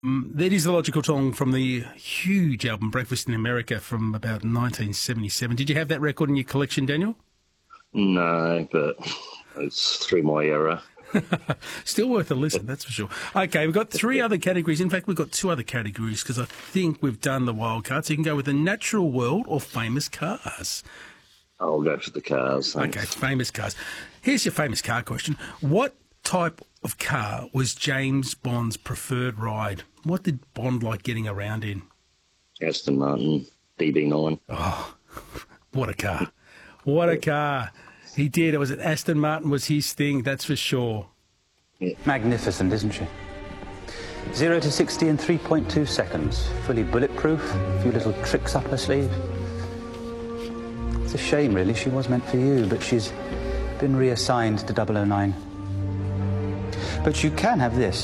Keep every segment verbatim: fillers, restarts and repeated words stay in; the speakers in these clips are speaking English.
Um, that is the logical song from the huge album Breakfast in America from about nineteen seventy-seven. Did you have that record in your collection, Daniel? No, but it's through my era. Still worth a listen, that's for sure. Okay, we've got three other categories. In fact, we've got two other categories because I think we've done the wild card. So you can go with the natural world or famous cars. I'll go for the cars. Thanks. Okay, famous cars. Here's your famous car question. What type of car was James Bond's preferred ride? What did Bond like getting around in? Aston Martin D B nine. Oh, what a car. What a car. He did. It was an Aston Martin was his thing, that's for sure. Yeah. Magnificent, isn't she? Zero to sixty in three point two seconds. Fully bulletproof. A few little tricks up her sleeve. It's a shame, really. She was meant for you, but she's been reassigned to double oh nine. But you can have this.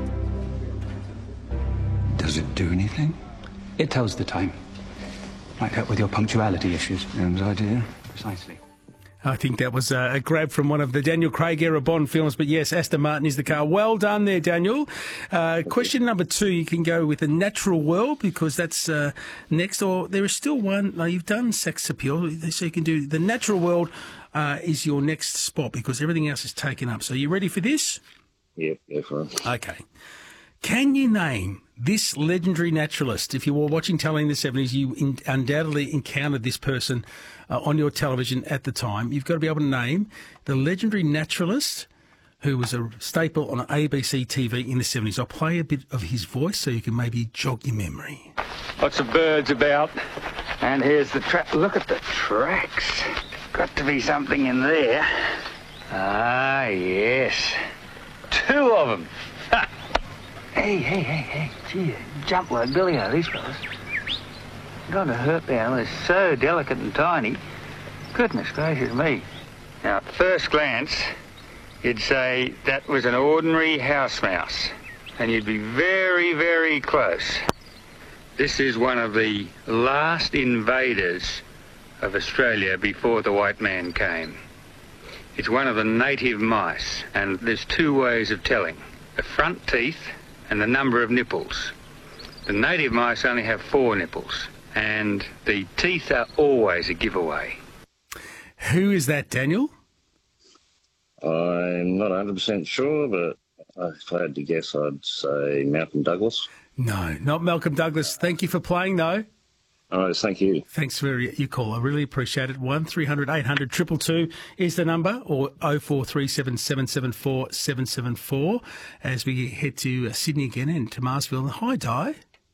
Does it do anything? It tells the time. Might help with your punctuality issues. Good idea. Precisely. I think that was a grab from one of the Daniel Craig era Bond films, but yes, Aston Martin is the car. Well done there, Daniel. Uh, question number two, you can go with the natural world because that's uh, next, or there is still one. No, you've done sex appeal, so you can do the natural world uh, is your next spot because everything else is taken up. So you ready for this? Yep, go for it. Okay. Can you name this legendary naturalist? If you were watching telly in the seventies, you in, undoubtedly encountered this person uh, on your television at the time. You've got to be able to name the legendary naturalist who was a staple on A B C T V in the seventies. I'll play a bit of his voice so you can maybe jog your memory. Lots of birds about. And here's the trap. Look at the tracks. Got to be something in there. Ah, yes. Two of them. Ha! Hey, hey, hey, hey, gee, jump like Billy-O, these fellas. Got to hurt them, they're so delicate and tiny. Goodness gracious me. Now, at first glance, you'd say that was an ordinary house mouse, and you'd be very, very close. This is one of the last invaders of Australia before the white man came. It's one of the native mice, and there's two ways of telling. The front teeth and the number of nipples. The native mice only have four nipples, and the teeth are always a giveaway. Who is that, Daniel? I'm not one hundred percent sure, but if I had to guess, I'd say Malcolm Douglas. No, not Malcolm Douglas. Thank you for playing, though. All right, thank you. Thanks for your call. I really appreciate it. one three hundred eight hundred two two two is the number, or oh four three seven seven seven four seven seven four as we head to Sydney again and to Marsville. Hi, Di.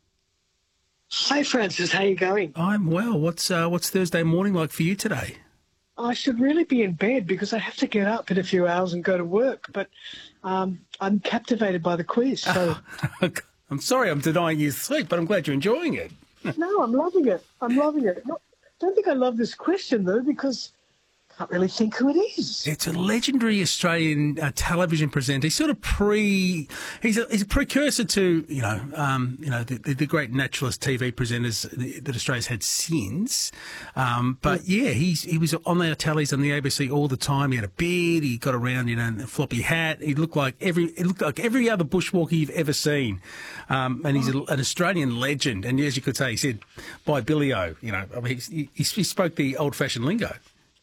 Hi, Francis. How you going? I'm well. What's uh, what's Thursday morning like for you today? I should really be in bed because I have to get up in a few hours and go to work, but um, I'm captivated by the quiz. So I'm sorry I'm denying you sleep, but I'm glad you're enjoying it. No, I'm loving it. I'm loving it. I don't think I love this question, though, because I can't really think who it is. It's a legendary Australian uh, television presenter. He's sort of pre... He's a, he's a precursor to, you know, um, you know, the, the, the great naturalist T V presenters that Australia's had since. Um, but, yeah, he's he was on our tellies on the A B C all the time. He had a beard. He got around, you know, in a floppy hat. He looked like every it looked like every other bushwalker you've ever seen. Um, and he's a, an Australian legend. And as you could say, he said, by Billy-O, you know, I mean, he, he, he spoke the old-fashioned lingo.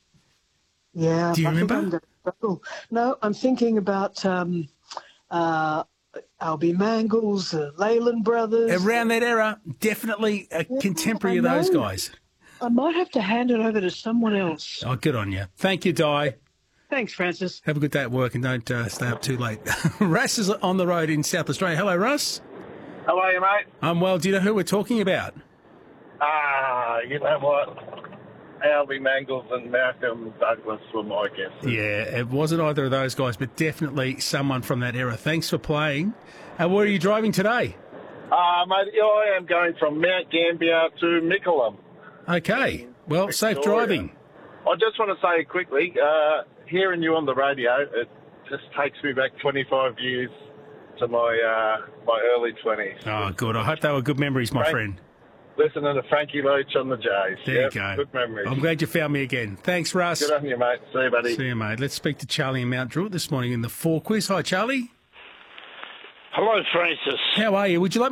Yeah. Do you I remember? I'm, no, I'm thinking about um, uh, Albie Mangles, uh, Leyland Brothers. Around that era, definitely a yeah, contemporary of those guys. I might have to hand it over to someone else. Oh, good on you. Thank you, Di. Thanks, Francis. Have a good day at work and don't uh, stay up too late. Russ is on the road in South Australia. Hello, Russ. How are you, mate? I'm well. Do you know who we're talking about? Ah, you know what? Albie Mangles and Malcolm Douglas were my guesses. Yeah, it wasn't either of those guys, but definitely someone from that era. Thanks for playing. Uh, where are you driving today? Ah, uh, mate, I am going from Mount Gambier to Mickleham. Okay. Well, Victoria. Safe driving. I just want to say quickly, uh, hearing you on the radio, it just takes me back twenty-five years to my uh, my early twenties. Oh, good. I hope they were good memories, my Frank, friend. Listening to Frankie Leach on the Jays. There yep, you go. Good memories. I'm glad you found me again. Thanks, Russ. Good on you, mate. See you, buddy. See you, mate. Let's speak to Charlie in Mount Druitt this morning in the four quiz. Hi, Charlie. Hello, Francis. How are you? Would you like